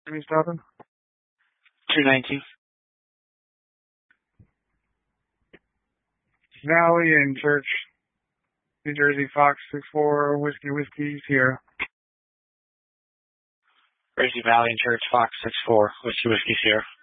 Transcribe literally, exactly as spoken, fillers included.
Any stopping? two nineteen. Valley and Church, New Jersey, Fox six four, Whiskey Whiskey, Sierra. Jersey Valley and Church, Fox six four, Whiskey Whiskey Sierra.